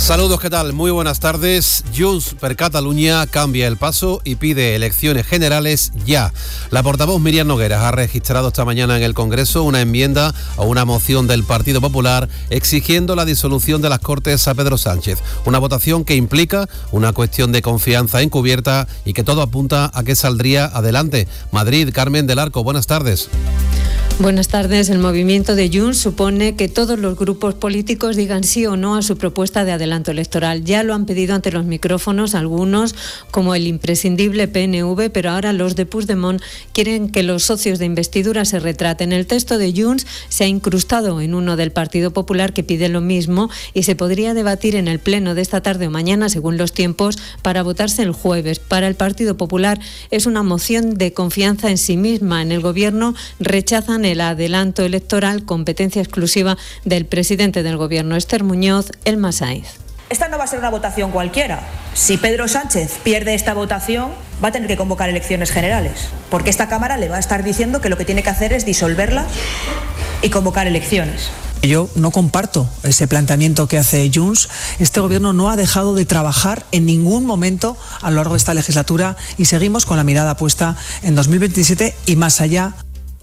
Saludos, ¿qué tal? Muy buenas tardes. Junts per Catalunya cambia el paso y pide elecciones generales ya. La portavoz Míriam Nogueras ha registrado esta mañana en el Congreso una enmienda a una moción del Partido Popular exigiendo la disolución de las Cortes a Pedro Sánchez. Una votación que implica una cuestión de confianza encubierta y que todo apunta a que saldría adelante. Madrid, Carmen del Arco, buenas tardes. Buenas tardes. El movimiento de Junts supone que todos los grupos políticos digan sí o no a su propuesta de adelanto electoral. Ya lo han pedido ante los micrófonos algunos, como el imprescindible PNV, pero ahora los de Puigdemont quieren que los socios de investidura se retraten. El texto de Junts se ha incrustado en uno del Partido Popular que pide lo mismo y se podría debatir en el pleno de esta tarde o mañana, según los tiempos, para votarse el jueves. Para el Partido Popular es una moción de confianza en sí misma. En el Gobierno rechazan el adelanto electoral, competencia exclusiva del presidente del Gobierno, Esther Muñoz, Elma Saiz. Esta no va a ser una votación cualquiera. Si Pedro Sánchez pierde esta votación, va a tener que convocar elecciones generales, porque esta Cámara le va a estar diciendo que lo que tiene que hacer es disolverla y convocar elecciones. Yo no comparto ese planteamiento que hace Junts. Este Gobierno no ha dejado de trabajar en ningún momento a lo largo de esta legislatura y seguimos con la mirada puesta en 2027 y más allá.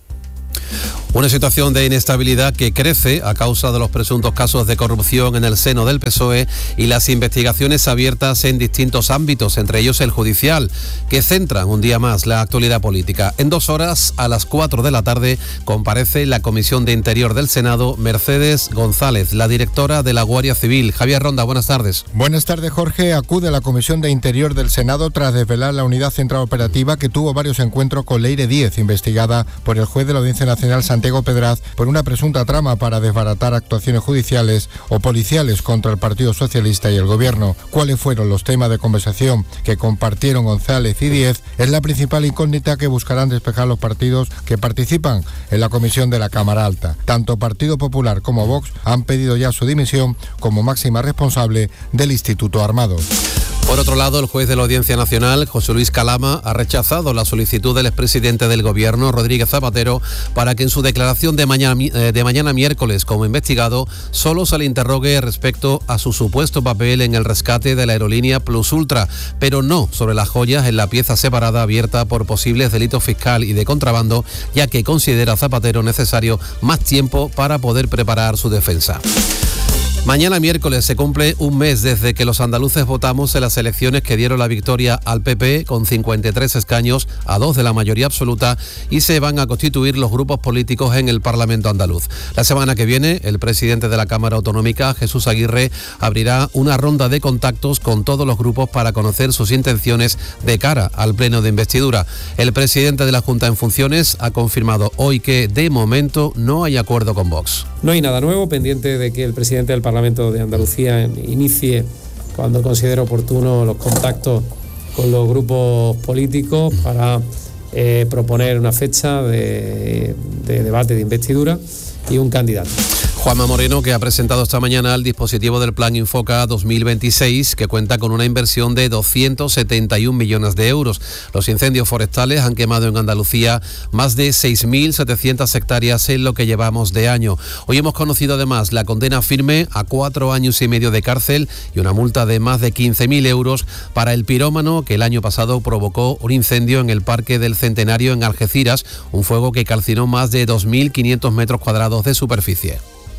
Una situación de inestabilidad que crece a causa de los presuntos casos de corrupción en el seno del PSOE y las investigaciones abiertas en distintos ámbitos, entre ellos el judicial, que centran un día más la actualidad política. En 2 horas, a las 4 de la tarde, comparece la Comisión de Interior del Senado Mercedes González, la directora de la Guardia Civil. Javier Ronda, buenas tardes. Buenas tardes, Jorge. Acude la Comisión de Interior del Senado tras desvelar la Unidad Central Operativa que tuvo varios encuentros con Leire Díez, investigada por el juez de la Audiencia Nacional Santiago Pedraz por una presunta trama para desbaratar actuaciones judiciales o policiales contra el Partido Socialista y el Gobierno. ¿Cuáles fueron los temas de conversación que compartieron González y Díez? Es la principal incógnita que buscarán despejar los partidos que participan en la comisión de la Cámara Alta. Tanto Partido Popular como Vox han pedido ya su dimisión como máxima responsable del Instituto Armado. Por otro lado, el juez de la Audiencia Nacional, José Luis Calama, ha rechazado la solicitud del expresidente del Gobierno, Rodríguez Zapatero, para que en su declaración de mañana miércoles como investigado solo se le interrogue respecto a su supuesto papel en el rescate de la aerolínea Plus Ultra, pero no sobre las joyas en la pieza separada abierta por posibles delitos fiscal y de contrabando, ya que considera Zapatero necesario más tiempo para poder preparar su defensa. Mañana miércoles se cumple un mes desde que los andaluces votamos en las elecciones que dieron la victoria al PP con 53 escaños a 2 de la mayoría absoluta y se van a constituir los grupos políticos en el Parlamento andaluz. La semana que viene, el presidente de la Cámara Autonómica, Jesús Aguirre, abrirá una ronda de contactos con todos los grupos para conocer sus intenciones de cara al pleno de investidura. El presidente de la Junta en funciones ha confirmado hoy que, de momento, no hay acuerdo con Vox. No hay nada nuevo, pendiente de que el presidente del Parlamento de Andalucía inicie, cuando considere oportuno, los contactos con los grupos políticos para proponer una fecha de debate de investidura y un candidato. Juanma Moreno, que ha presentado esta mañana el dispositivo del Plan Infoca 2026, que cuenta con una inversión de 271 millones de euros. Los incendios forestales han quemado en Andalucía más de 6.700 hectáreas en lo que llevamos de año. Hoy hemos conocido además la condena firme a 4 años y medio de cárcel y una multa de más de 15.000 euros para el pirómano que el año pasado provocó un incendio en el Parque del Centenario en Algeciras, un fuego que calcinó más de 2.500 metros cuadrados de superficie.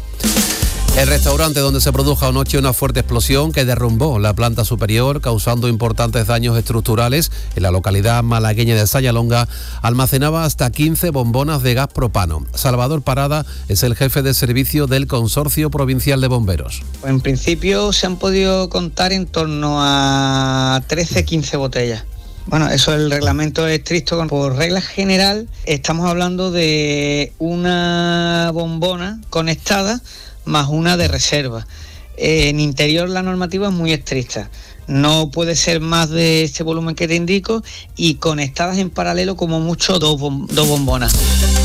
El restaurante donde se produjo anoche una fuerte explosión que derrumbó la planta superior, causando importantes daños estructurales en la localidad malagueña de Sayalonga, almacenaba hasta 15 bombonas de gas propano. Salvador Parada es el jefe de servicio del Consorcio Provincial de Bomberos. En principio se han podido contar en torno a 13-15 botellas. Bueno, eso el reglamento es estricto. Por regla general estamos hablando de una bombona conectada más una de reserva. En interior la normativa es muy estricta. No puede ser más de este volumen que te indico y conectadas en paralelo como mucho dos bombonas.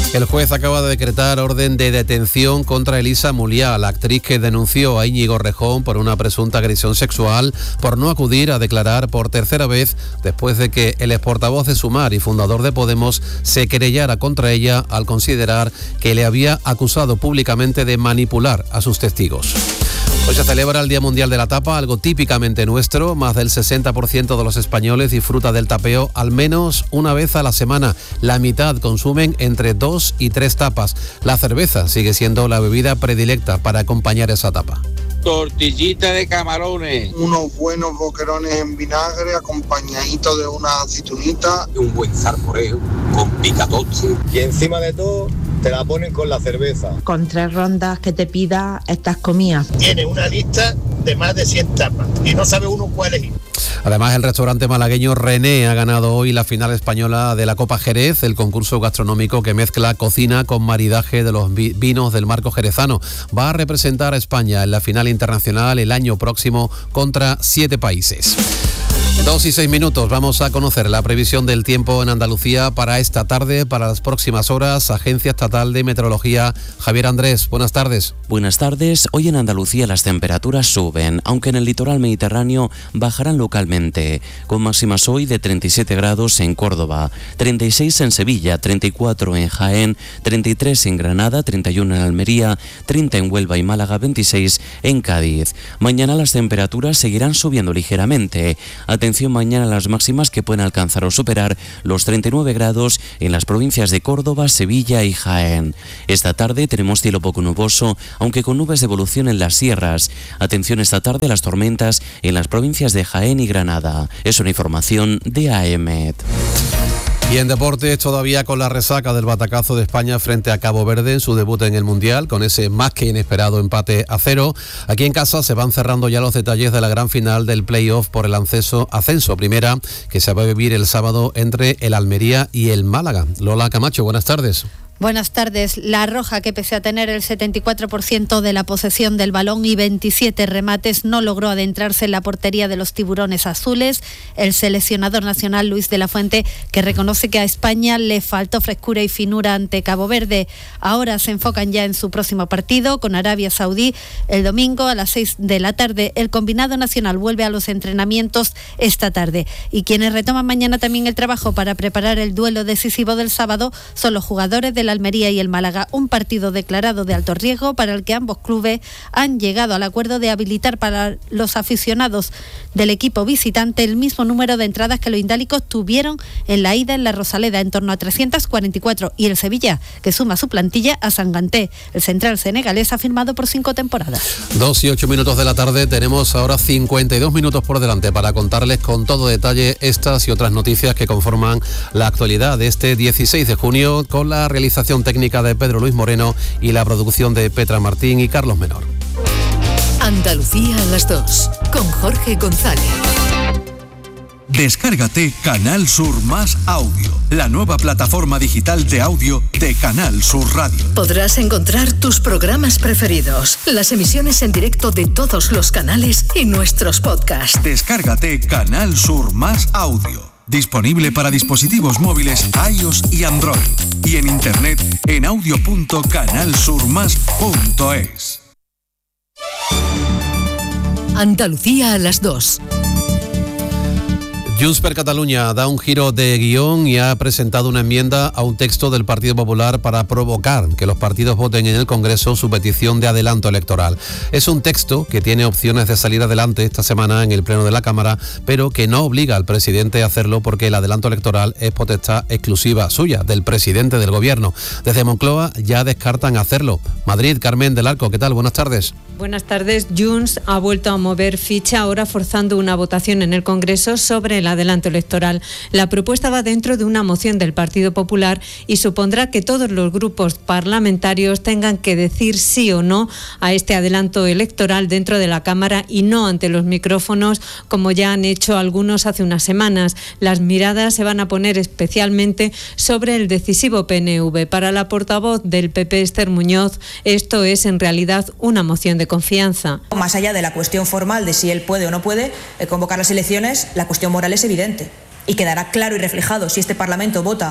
El juez acaba de decretar orden de detención contra Elisa Muliá, la actriz que denunció a Íñigo Rejón por una presunta agresión sexual por no acudir a declarar por tercera vez después de que el exportavoz de Sumar y fundador de Podemos se querellara contra ella al considerar que le había acusado públicamente de manipular a sus testigos. Hoy se celebra el Día Mundial de la Tapa, algo típicamente nuestro. Más del 60% de los españoles disfruta del tapeo al menos una vez a la semana. La mitad consumen entre 2 y 3 tapas. La cerveza sigue siendo la bebida predilecta para acompañar esa tapa. Tortillita de camarones. Unos buenos boquerones en vinagre acompañaditos de una aceitunita. Un buen salmorejo con picatoche. Y encima de todo te la ponen con la cerveza. Con 3 rondas que te pida estas comidas. Tiene una lista de más de 100 tapas y no sabe uno cuál elegir. Además, el restaurante malagueño René ha ganado hoy la final española de la Copa Jerez, el concurso gastronómico que mezcla cocina con maridaje de los vinos del marco jerezano. Va a representar a España en la final internacional el año próximo contra 7 países. 2 y 6 minutos, vamos a conocer la previsión del tiempo en Andalucía para esta tarde, para las próximas horas. Agencia Estatal de Meteorología, Javier Andrés, buenas tardes. Buenas tardes. Hoy en Andalucía las temperaturas suben, aunque en el litoral mediterráneo bajarán localmente, con máximas hoy de 37 grados en Córdoba, 36 en Sevilla, 34 en Jaén, 33 en Granada, 31 en Almería, 30 en Huelva y Málaga, 26 en Cádiz. Mañana las temperaturas seguirán subiendo ligeramente. Atención mañana a las máximas que pueden alcanzar o superar los 39 grados en las provincias de Córdoba, Sevilla y Jaén. Esta tarde tenemos cielo poco nuboso, aunque con nubes de evolución en las sierras. Atención esta tarde a las tormentas en las provincias de Jaén y Granada. Es una información de AEMET. Y en deportes, todavía con la resaca del batacazo de España frente a Cabo Verde en su debut en el Mundial, con ese más que inesperado empate a 0. Aquí en casa se van cerrando ya los detalles de la gran final del play-off por el ascenso primera, que se va a vivir el sábado entre el Almería y el Málaga. Lola Camacho, buenas tardes. Buenas tardes. La Roja, que pese a tener el 74% de la posesión del balón y 27 remates, no logró adentrarse en la portería de los tiburones azules. El seleccionador nacional Luis de la Fuente, que reconoce que a España le faltó frescura y finura ante Cabo Verde. Ahora se enfocan ya en su próximo partido con Arabia Saudí el domingo a las 6 de la tarde. El combinado nacional vuelve a los entrenamientos esta tarde. Y quienes retoman mañana también el trabajo para preparar el duelo decisivo del sábado son los jugadores de la Almería y el Málaga, un partido declarado de alto riesgo para el que ambos clubes han llegado al acuerdo de habilitar para los aficionados del equipo visitante el mismo número de entradas que los indálicos tuvieron en la ida en la Rosaleda, en torno a 344, y el Sevilla, que suma su plantilla a Sanganté. El central senegalés ha firmado por 5 temporadas. 2 y 8 minutos de la tarde, tenemos ahora 52 minutos por delante para contarles con todo detalle estas y otras noticias que conforman la actualidad de este 16 de junio, con la realización técnica de Pedro Luis Moreno y la producción de Petra Martín y Carlos Menor. Andalucía a las 2, con Jorge González. Descárgate Canal Sur Más Audio, la nueva plataforma digital de audio de Canal Sur Radio. Podrás encontrar tus programas preferidos, las emisiones en directo de todos los canales y nuestros podcasts. Descárgate Canal Sur Más Audio. Disponible para dispositivos móviles iOS y Android. Y en internet en audio.canalsurmas.es. Andalucía a las 2. Junts per Catalunya da un giro de guión y ha presentado una enmienda a un texto del Partido Popular para provocar que los partidos voten en el Congreso su petición de adelanto electoral. Es un texto que tiene opciones de salir adelante esta semana en el Pleno de la Cámara, pero que no obliga al presidente a hacerlo porque el adelanto electoral es potestad exclusiva suya, del presidente del Gobierno. Desde Moncloa ya descartan hacerlo. Madrid, Carmen del Arco, ¿qué tal? Buenas tardes. Buenas tardes. Junts ha vuelto a mover ficha, ahora forzando una votación en el Congreso sobre el adelanto electoral. La propuesta va dentro de una moción del Partido Popular y supondrá que todos los grupos parlamentarios tengan que decir sí o no a este adelanto electoral dentro de la Cámara y no ante los micrófonos, como ya han hecho algunos hace unas semanas. Las miradas se van a poner especialmente sobre el decisivo PNV. Para la portavoz del PP, Esther Muñoz, esto es en realidad una moción de confianza. Más allá de la cuestión formal de si él puede o no puede convocar las elecciones, la cuestión moral es evidente y quedará claro y reflejado si este Parlamento vota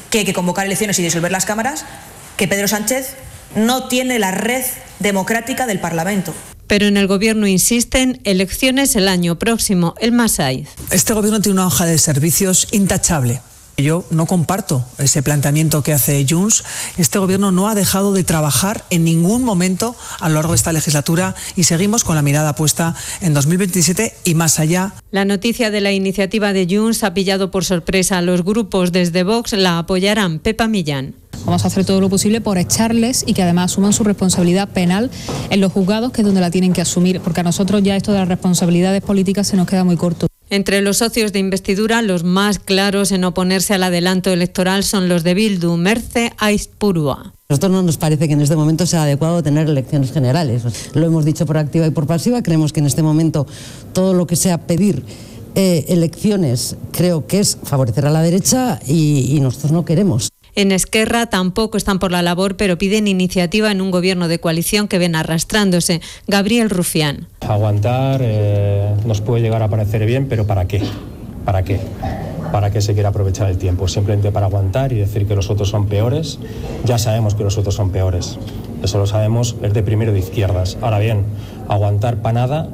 que hay que convocar elecciones y disolver las cámaras, que Pedro Sánchez no tiene la red democrática del Parlamento. Pero en el Gobierno insisten, elecciones el año próximo, el Masaiz. Este Gobierno tiene una hoja de servicios intachable. Yo no comparto ese planteamiento que hace Junts. Este Gobierno no ha dejado de trabajar en ningún momento a lo largo de esta legislatura y seguimos con la mirada puesta en 2027 y más allá. La noticia de la iniciativa de Junts ha pillado por sorpresa a los grupos. Desde Vox la apoyarán. Pepa Millán. Vamos a hacer todo lo posible por echarles y que además asuman su responsabilidad penal en los juzgados, que es donde la tienen que asumir, porque a nosotros ya esto de las responsabilidades políticas se nos queda muy corto. Entre los socios de investidura, los más claros en oponerse al adelanto electoral son los de Bildu. Merce Aizpurua. A nosotros no nos parece que en este momento sea adecuado tener elecciones generales. Lo hemos dicho por activa y por pasiva. Creemos que en este momento todo lo que sea pedir elecciones creo que es favorecer a la derecha y nosotros no queremos. En Esquerra tampoco están por la labor, pero piden iniciativa en un gobierno de coalición que ven arrastrándose. Gabriel Rufián. Aguantar nos puede llegar a parecer bien, pero ¿para qué? ¿Para qué? ¿Para qué se quiere aprovechar el tiempo? Simplemente para aguantar y decir que los otros son peores. Ya sabemos que los otros son peores. Eso lo sabemos, es de primero de izquierdas. Ahora bien, aguantar para nada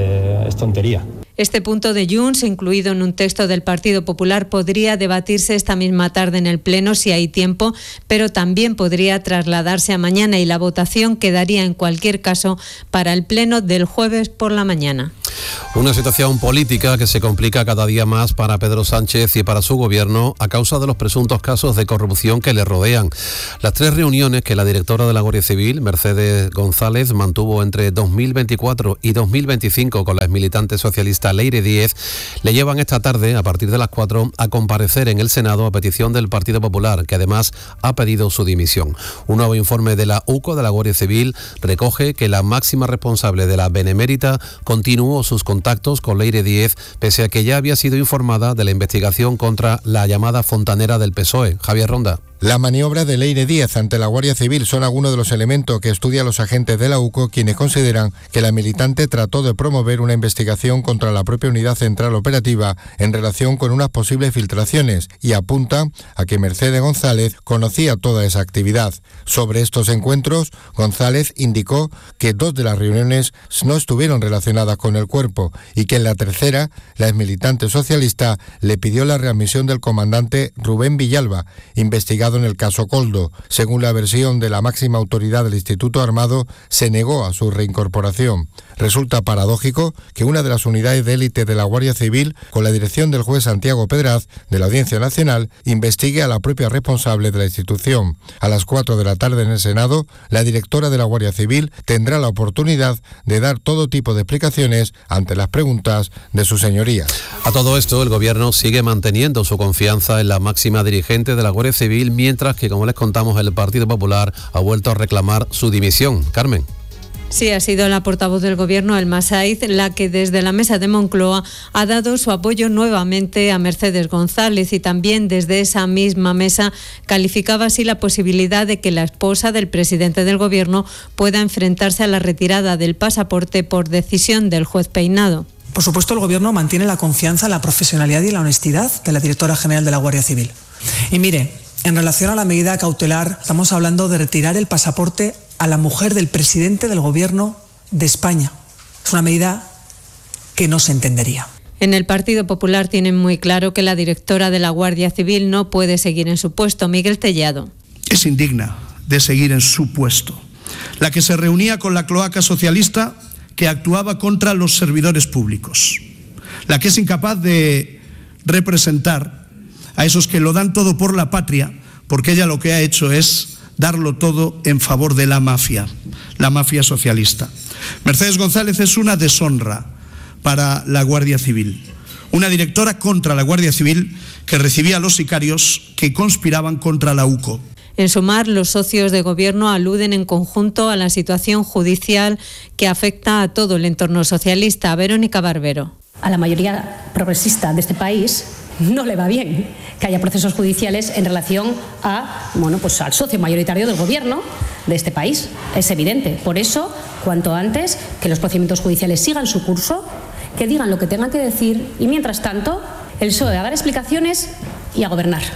es tontería. Este punto de Junts, incluido en un texto del Partido Popular, podría debatirse esta misma tarde en el Pleno si hay tiempo, pero también podría trasladarse a mañana y la votación quedaría en cualquier caso para el Pleno del jueves por la mañana. Una situación política que se complica cada día más para Pedro Sánchez y para su gobierno a causa de los presuntos casos de corrupción que le rodean. Las 3 reuniones que la directora de la Guardia Civil, Mercedes González, mantuvo entre 2024 y 2025 con la exmilitante socialista Leire Díez, le llevan esta tarde, a partir de las 4, a comparecer en el Senado a petición del Partido Popular, que además ha pedido su dimisión. Un nuevo informe de la UCO de la Guardia Civil recoge que la máxima responsable de la Benemérita continuó sus contactos con Leire Díez, pese a que ya había sido informada de la investigación contra la llamada fontanera del PSOE. Javier Ronda. La maniobra de Leire Díez ante la Guardia Civil son algunos de los elementos que estudian los agentes de la UCO, quienes consideran que la militante trató de promover una investigación contra la propia unidad central operativa en relación con unas posibles filtraciones y apunta a que Mercedes González conocía toda esa actividad. Sobre estos encuentros, González indicó que 2 de las reuniones no estuvieron relacionadas con el cuerpo y que en la tercera, la exmilitante socialista le pidió la readmisión del comandante Rubén Villalba, investigado en el caso Coldo. Según la versión de la máxima autoridad del Instituto Armado, se negó a su reincorporación. Resulta paradójico que una de las unidades de élite de la Guardia Civil, con la dirección del juez Santiago Pedraz, de la Audiencia Nacional, investigue a la propia responsable de la institución. A las 4 de la tarde en el Senado, la directora de la Guardia Civil tendrá la oportunidad de dar todo tipo de explicaciones ante las preguntas de sus señorías. A todo esto, el Gobierno sigue manteniendo su confianza en la máxima dirigente de la Guardia Civil, mientras que, como les contamos, el Partido Popular ha vuelto a reclamar su dimisión. Carmen. Sí, ha sido la portavoz del Gobierno, Elma Saiz, la que desde la mesa de Moncloa ha dado su apoyo nuevamente a Mercedes González y también desde esa misma mesa calificaba así la posibilidad de que la esposa del presidente del Gobierno pueda enfrentarse a la retirada del pasaporte por decisión del juez Peinado. Por supuesto, el Gobierno mantiene la confianza, la profesionalidad y la honestidad de la directora general de la Guardia Civil. Y mire, en relación a la medida cautelar, estamos hablando de retirar el pasaporte a la mujer del presidente del Gobierno de España. Es una medida que no se entendería. En el Partido Popular tienen muy claro que la directora de la Guardia Civil no puede seguir en su puesto. Miguel Tellado. Es indigna de seguir en su puesto. La que se reunía con la cloaca socialista que actuaba contra los servidores públicos. La que es incapaz de representar a esos que lo dan todo por la patria, porque ella lo que ha hecho es darlo todo en favor de la mafia socialista. Mercedes González es una deshonra para la Guardia Civil, una directora contra la Guardia Civil que recibía a los sicarios que conspiraban contra la UCO. En Sumar, los socios de Gobierno aluden en conjunto a la situación judicial que afecta a todo el entorno socialista. Verónica Barbero. A la mayoría progresista de este país no le va bien que haya procesos judiciales en relación a, pues al socio mayoritario del Gobierno de este país. Es evidente. Por eso, cuanto antes, que los procedimientos judiciales sigan su curso, que digan lo que tengan que decir y, mientras tanto, el PSOE a dar explicaciones y a gobernar.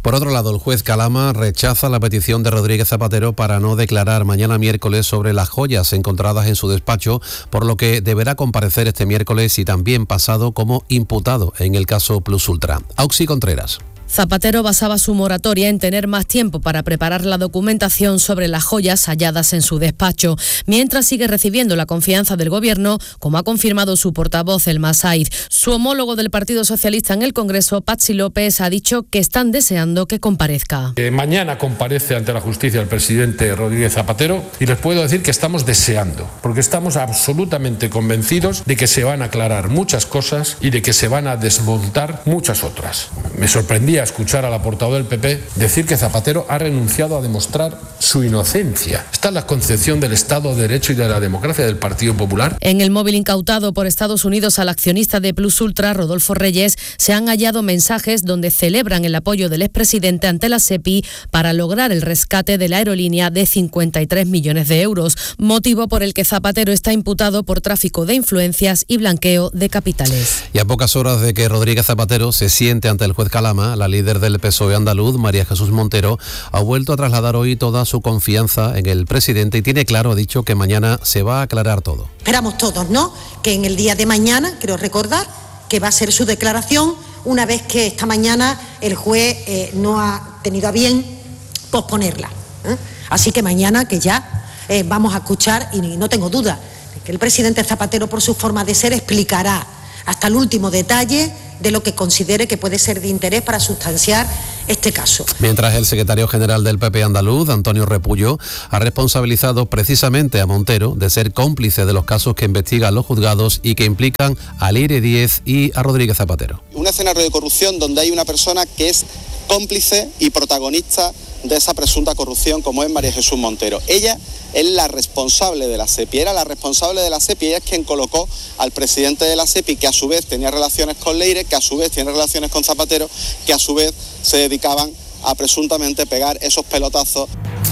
Por otro lado, el juez Calama rechaza la petición de Rodríguez Zapatero para no declarar mañana miércoles sobre las joyas encontradas en su despacho, por lo que deberá comparecer este miércoles y también pasado como imputado en el caso Plus Ultra. Auxi Contreras. Zapatero basaba su moratoria en tener más tiempo para preparar la documentación sobre las joyas halladas en su despacho, mientras sigue recibiendo la confianza del Gobierno, como ha confirmado su portavoz, Elma Said. Su homólogo del Partido Socialista en el Congreso, Patxi López, ha dicho que están deseando que comparezca. Mañana comparece ante la justicia el presidente Rodríguez Zapatero y les puedo decir que estamos deseando, porque estamos absolutamente convencidos de que se van a aclarar muchas cosas y de que se van a desmontar muchas otras. Me sorprendía escuchar a la portavoz del PP decir que Zapatero ha renunciado a demostrar su inocencia. Esta es la concepción del Estado de Derecho y de la democracia del Partido Popular. En el móvil incautado por Estados Unidos al accionista de Plus Ultra, Rodolfo Reyes, se han hallado mensajes donde celebran el apoyo del expresidente ante la SEPI para lograr el rescate de la aerolínea de 53 millones de euros, motivo por el que Zapatero está imputado por tráfico de influencias y blanqueo de capitales. Y a pocas horas de que Rodríguez Zapatero se siente ante el juez Calama, la líder del PSOE andaluz, María Jesús Montero, ha vuelto a trasladar hoy toda su confianza en el presidente y tiene claro, ha dicho, que mañana se va a aclarar todo. Esperamos todos, ¿no?, que en el día de mañana, creo recordar, que va a ser su declaración, una vez que esta mañana el juez no ha tenido a bien posponerla. Así que mañana que ya vamos a escuchar, y no tengo duda, que el presidente Zapatero, por su forma de ser, explicará hasta el último detalle de lo que considere que puede ser de interés para sustanciar este caso. Mientras el secretario general del PP andaluz, Antonio Repullo, ha responsabilizado precisamente a Montero de ser cómplice de los casos que investigan los juzgados y que implican a Leire Díez y a Rodríguez Zapatero. Un escenario de corrupción donde hay una persona que es cómplice y protagonista de esa presunta corrupción, como es María Jesús Montero. Ella es la responsable de la SEPI, era la responsable de la SEPI, ella es quien colocó al presidente de la SEPI, que a su vez tenía relaciones con Leire, que a su vez tiene relaciones con Zapatero, que a su vez se dedicaban a presuntamente pegar esos pelotazos.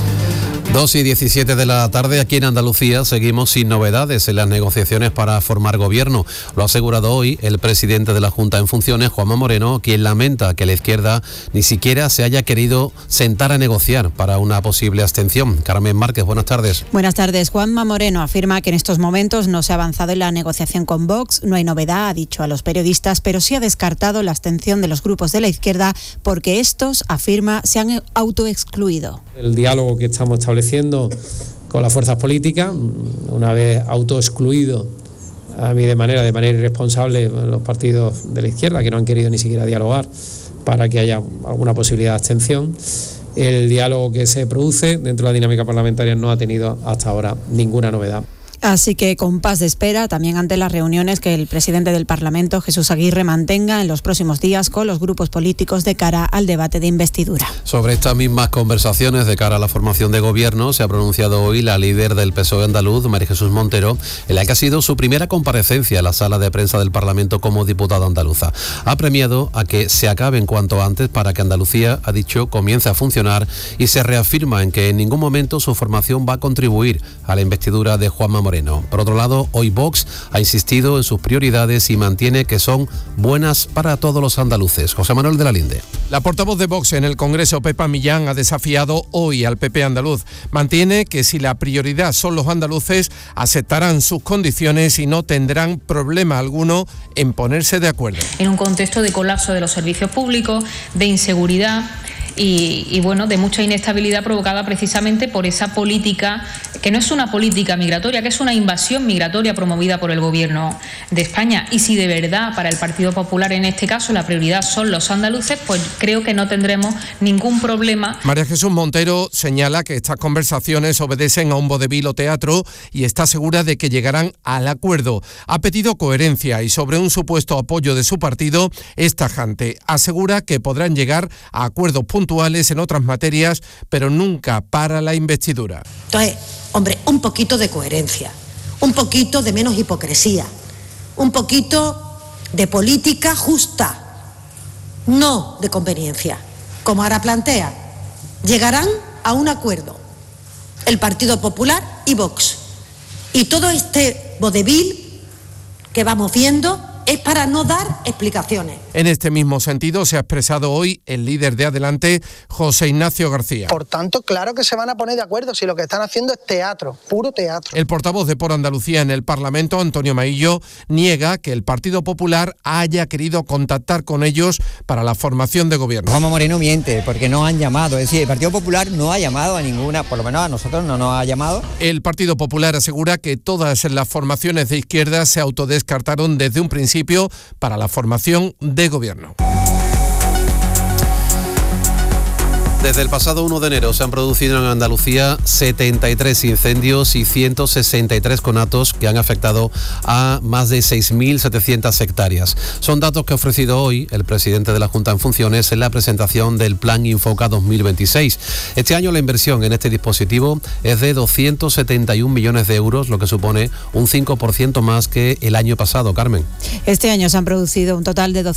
2:17 de la tarde, aquí en Andalucía seguimos sin novedades en las negociaciones para formar gobierno. Lo ha asegurado hoy el presidente de la Junta en funciones, Juanma Moreno, quien lamenta que la izquierda ni siquiera se haya querido sentar a negociar para una posible abstención. Carmen Márquez, buenas tardes. Buenas tardes. Juanma Moreno afirma que en estos momentos no se ha avanzado en la negociación con Vox. No hay novedad, ha dicho a los periodistas, pero sí ha descartado la abstención de los grupos de la izquierda porque estos, afirma, se han autoexcluido. El diálogo que estamos estableciendo con las fuerzas políticas, una vez autoexcluido a mí de manera irresponsable los partidos de la izquierda que no han querido ni siquiera dialogar para que haya alguna posibilidad de abstención. El diálogo que se produce dentro de la dinámica parlamentaria no ha tenido hasta ahora ninguna novedad. Así que compás de espera también ante las reuniones que el presidente del Parlamento, Jesús Aguirre, mantenga en los próximos días con los grupos políticos de cara al debate de investidura. Sobre estas mismas conversaciones de cara a la formación de gobierno se ha pronunciado hoy la líder del PSOE andaluz, María Jesús Montero, en la que ha sido su primera comparecencia en la sala de prensa del Parlamento como diputada andaluza. Ha premiado a que se acabe en cuanto antes para que Andalucía, ha dicho, comience a funcionar y se reafirma en que en ningún momento su formación va a contribuir a la investidura de Juanma Moreno. Por otro lado, hoy Vox ha insistido en sus prioridades y mantiene que son buenas para todos los andaluces. José Manuel de la Linde. La portavoz de Vox en el Congreso, Pepa Millán, ha desafiado hoy al PP andaluz. Mantiene que si la prioridad son los andaluces, aceptarán sus condiciones y no tendrán problema alguno en ponerse de acuerdo. En un contexto de colapso de los servicios públicos, de inseguridad y bueno, de mucha inestabilidad provocada precisamente por esa política, que no es una política migratoria, que es una invasión migratoria promovida por el Gobierno de España. Y si de verdad para el Partido Popular en este caso la prioridad son los andaluces, pues creo que no tendremos ningún problema. María Jesús Montero señala que estas conversaciones obedecen a un vodevil o teatro y está segura de que llegarán al acuerdo. Ha pedido coherencia y sobre un supuesto apoyo de su partido es tajante. Asegura que podrán llegar a acuerdos puntuales en otras materias, pero nunca para la investidura. Entonces, hombre, un poquito de coherencia, un poquito de menos hipocresía, un poquito de política justa, no de conveniencia, como ahora plantea. Llegarán a un acuerdo el Partido Popular y Vox. Y todo este vodevil que vamos viendo es para no dar explicaciones. En este mismo sentido se ha expresado hoy el líder de Adelante, José Ignacio García. Por tanto, claro que se van a poner de acuerdo si lo que están haciendo es teatro, puro teatro. El portavoz de Por Andalucía en el Parlamento, Antonio Maillo, niega que el Partido Popular haya querido contactar con ellos para la formación de gobierno. Juanma Moreno miente, porque no han llamado, es decir, el Partido Popular no ha llamado a ninguna, por lo menos a nosotros no nos ha llamado. El Partido Popular asegura que todas las formaciones de izquierda se autodescartaron desde un principio para la formación de gobierno. Desde el pasado 1 de enero se han producido en Andalucía 73 incendios y 163 conatos que han afectado a más de 6.700 hectáreas. Son datos que ha ofrecido hoy el presidente de la Junta en funciones en la presentación del Plan Infoca 2026. Este año la inversión en este dispositivo es de 271 millones de euros, lo que supone un 5% más que el año pasado. Carmen. Este año se han producido un total de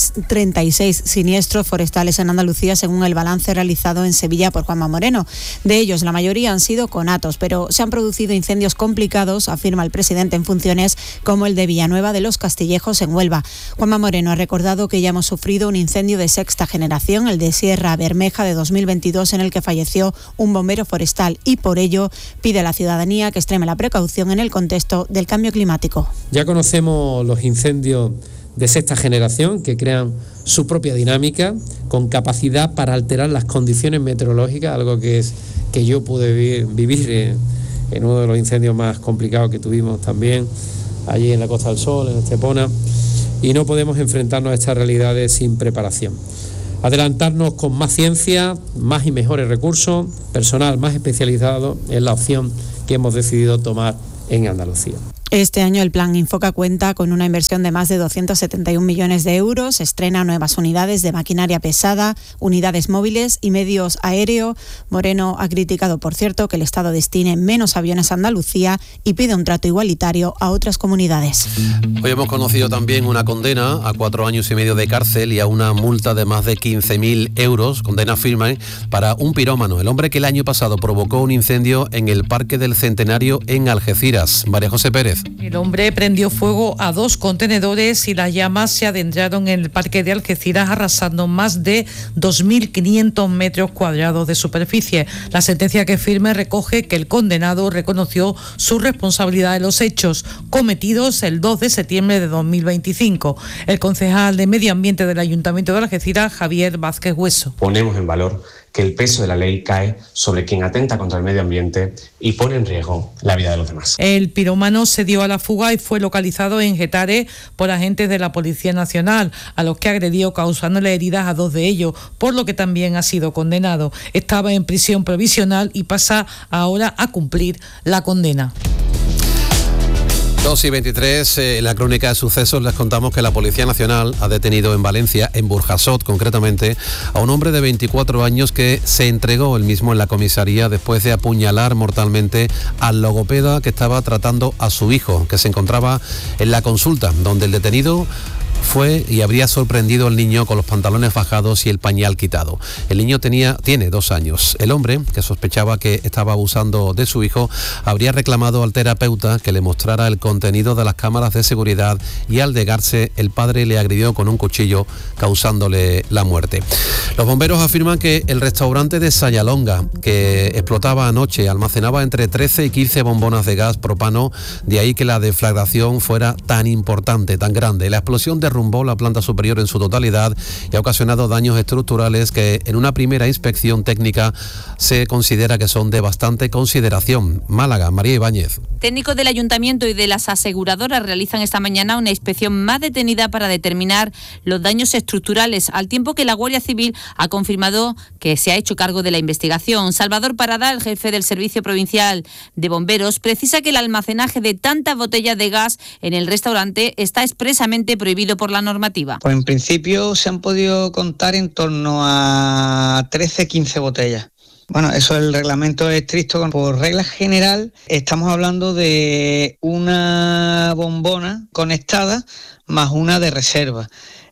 236 siniestros forestales en Andalucía, según el balance realizado en Sevilla por Juanma Moreno. De ellos, la mayoría han sido conatos, pero se han producido incendios complicados, afirma el presidente en funciones, como el de Villanueva de los Castillejos en Huelva. Juanma Moreno ha recordado que ya hemos sufrido un incendio de sexta generación, el de Sierra Bermeja de 2022, en el que falleció un bombero forestal, y por ello pide a la ciudadanía que extreme la precaución en el contexto del cambio climático. Ya conocemos los incendios de sexta generación que crean su propia dinámica con capacidad para alterar las condiciones meteorológicas, algo que yo pude vivir en uno de los incendios más complicados que tuvimos también allí en la Costa del Sol, en Estepona, y no podemos enfrentarnos a estas realidades sin preparación. Adelantarnos con más ciencia, más y mejores recursos, personal más especializado es la opción que hemos decidido tomar en Andalucía. Este año el Plan Infoca cuenta con una inversión de más de 271 millones de euros, estrena nuevas unidades de maquinaria pesada, unidades móviles y medios aéreos. Moreno ha criticado, por cierto, que el Estado destine menos aviones a Andalucía y pide un trato igualitario a otras comunidades. Hoy hemos conocido también una condena a 4 años y medio de cárcel y a una multa de más de 15.000 euros, condena firme para un pirómano, el hombre que el año pasado provocó un incendio en el Parque del Centenario en Algeciras. María José Pérez. El hombre prendió fuego a 2 contenedores y las llamas se adentraron en el parque de Algeciras, arrasando más de 2.500 metros cuadrados de superficie. La sentencia que firme recoge que el condenado reconoció su responsabilidad de los hechos cometidos el 2 de septiembre de 2025. El concejal de Medio Ambiente del Ayuntamiento de Algeciras, Javier Vázquez Hueso. Ponemos en valor que el peso de la ley cae sobre quien atenta contra el medio ambiente y pone en riesgo la vida de los demás. El pirómano se dio a la fuga y fue localizado en Getares por agentes de la Policía Nacional, a los que agredió causándole heridas a 2 de ellos, por lo que también ha sido condenado. Estaba en prisión provisional y pasa ahora a cumplir la condena. 2:23, en la crónica de sucesos les contamos que la Policía Nacional ha detenido en Valencia, en Burjasot concretamente, a un hombre de 24 años que se entregó él mismo en la comisaría después de apuñalar mortalmente al logopeda que estaba tratando a su hijo, que se encontraba en la consulta, donde el detenido fue y habría sorprendido al niño con los pantalones bajados y el pañal quitado. El niño tiene 2 años. El hombre, que sospechaba que estaba abusando de su hijo, habría reclamado al terapeuta que le mostrara el contenido de las cámaras de seguridad y al negarse, el padre le agredió con un cuchillo, causándole la muerte. Los bomberos afirman que el restaurante de Sayalonga, que explotaba anoche, almacenaba entre 13 y 15 bombonas de gas propano, de ahí que la deflagración fuera tan importante, tan grande. La explosión derrumbó la planta superior en su totalidad y ha ocasionado daños estructurales que en una primera inspección técnica se considera que son de bastante consideración. Málaga, María Ibáñez. Técnicos del Ayuntamiento y de las aseguradoras realizan esta mañana una inspección más detenida para determinar los daños estructurales, al tiempo que la Guardia Civil ha confirmado que se ha hecho cargo de la investigación. Salvador Parada, el jefe del Servicio Provincial de Bomberos, precisa que el almacenaje de tantas botellas de gas en el restaurante está expresamente prohibido por la normativa. Pues en principio se han podido contar en torno a 13-15 botellas. Bueno, eso el reglamento es estricto. Por regla general estamos hablando de una bombona conectada más una de reserva.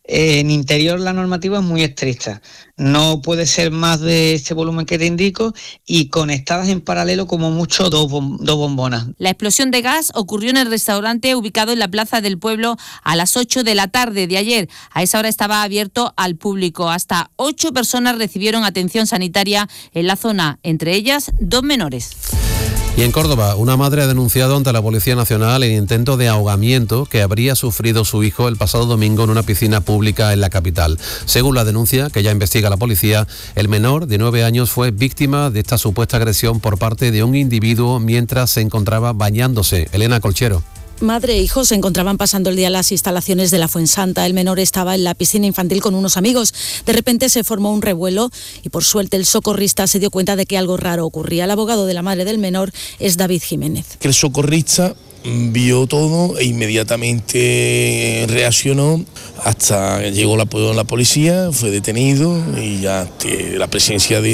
En interior la normativa es muy estricta, no puede ser más de este volumen que te indico y conectadas en paralelo como mucho dos bombonas. La explosión de gas ocurrió en el restaurante ubicado en la Plaza del Pueblo a las 8 de la tarde de ayer. A esa hora estaba abierto al público. Hasta 8 personas recibieron atención sanitaria en la zona, entre ellas 2 menores. Y en Córdoba, una madre ha denunciado ante la Policía Nacional el intento de ahogamiento que habría sufrido su hijo el pasado domingo en una piscina pública en la capital. Según la denuncia, que ya investiga la policía, el menor de 9 años fue víctima de esta supuesta agresión por parte de un individuo mientras se encontraba bañándose. Elena Colchero. Madre e hijo se encontraban pasando el día en las instalaciones de la Fuensanta. El menor estaba en la piscina infantil con unos amigos. De repente se formó un revuelo y por suerte el socorrista se dio cuenta de que algo raro ocurría. El abogado de la madre del menor es David Jiménez. El socorrista vio todo e inmediatamente reaccionó hasta llegó la policía, fue detenido y ya la presencia de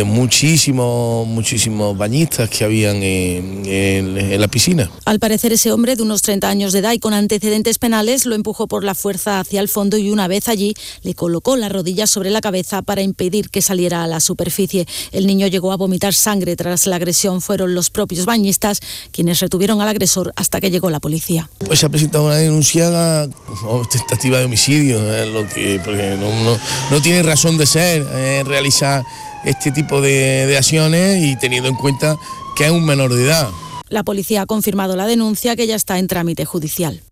muchísimos bañistas que habían en la piscina. Al parecer ese hombre de unos 30 años de edad y con antecedentes penales lo empujó por la fuerza hacia el fondo y una vez allí le colocó las rodillas sobre la cabeza para impedir que saliera a la superficie. El niño llegó a vomitar sangre tras la agresión. Fueron los propios bañistas quienes retuvieron al agresor hasta que llegó la policía. Pues se ha presentado una denuncia o tentativa de homicidio, porque no tiene razón de ser realizar este tipo de acciones y teniendo en cuenta que es un menor de edad. La policía ha confirmado la denuncia, que ya está en trámite judicial.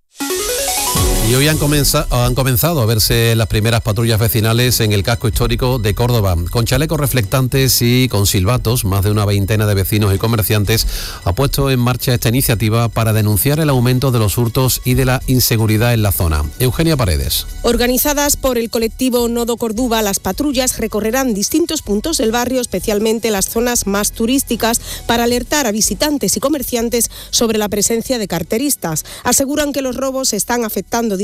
Y hoy han comenzado a verse las primeras patrullas vecinales en el casco histórico de Córdoba. Con chalecos reflectantes y con silbatos, más de una veintena de vecinos y comerciantes ha puesto en marcha esta iniciativa para denunciar el aumento de los hurtos y de la inseguridad en la zona. Eugenia Paredes. Organizadas por el colectivo Nodo Córdoba, las patrullas recorrerán distintos puntos del barrio, especialmente las zonas más turísticas, para alertar a visitantes y comerciantes sobre la presencia de carteristas. Aseguran que los robos están afectando